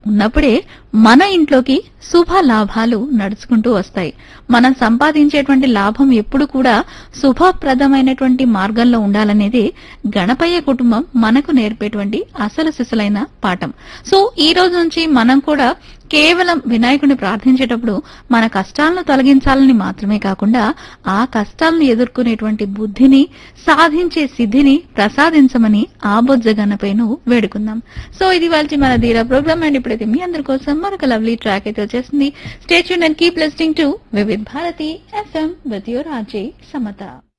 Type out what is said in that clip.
ఉన్నప్పుడే మన ఇంట్లోకి శుభ లాభాలు నడుచుకుంటూ వస్తాయి. మనం సంపాదించేటువంటి లాభం ఎప్పుడు కూడా శుభప్రదమైనటువంటి మార్గంలో ఉండాలనేది గణపయ్య కుటుంబం మనకు నేర్పేటువంటి అసలు సిసలైన పాఠం. సో ఈ రోజు నుంచి మనం కూడా కేవలం వినాయకుడిని ప్రార్థించేటప్పుడు మన కష్టాలను తొలగించాలని మాత్రమే కాకుండా ఆ కష్టాలను ఎదుర్కొనేటువంటి బుద్ధిని, సాధించే సిద్ధిని ప్రసాదించమని ఆ బొజ్జ గణపయ్యను వేడుకుందాం. సో ఇది వాళ్ళ మన ధీరా ప్రోగ్రామ్. అండ్ ఇప్పుడైతే మీ అందరి కోసం మరొక లవ్లీ ట్రాక్ అయితే వచ్చేసింది. Stay tuned and keep listening to Vividh Bharati FM with your RJ Samata.